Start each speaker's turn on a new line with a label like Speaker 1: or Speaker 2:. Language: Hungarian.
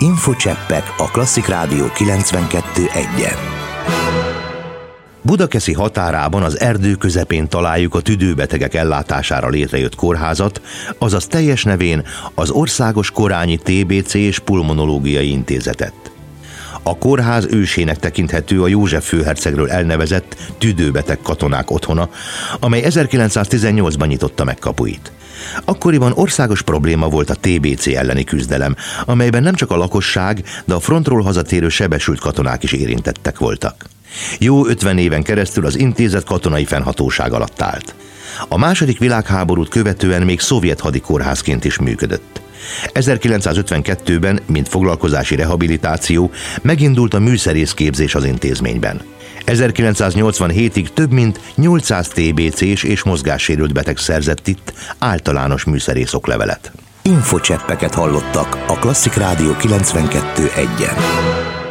Speaker 1: Infocseppek a Klasszik Rádió 92.1-en. Budakeszi határában az erdő közepén találjuk a tüdőbetegek ellátására létrejött kórházat, azaz teljes nevén az Országos Korányi TBC és Pulmonológiai Intézetet. A kórház ősének tekinthető a József főhercegről elnevezett tüdőbeteg katonák otthona, amely 1918-ban nyitotta meg kapuit. Akkoriban országos probléma volt a TBC elleni küzdelem, amelyben nem csak a lakosság, de a frontról hazatérő sebesült katonák is érintettek voltak. Jó 50 éven keresztül az intézet katonai fennhatóság alatt állt. A második világháborút követően még szovjet hadikórházként is működött. 1952-ben, mint foglalkozási rehabilitáció, megindult a műszerészképzés az intézményben. 1987-ig több mint 800 TBC-s és mozgássérült beteg szerzett itt általános műszerész oklevelet. Infocseppeket hallottak a Klasszik Rádió 92.1-en.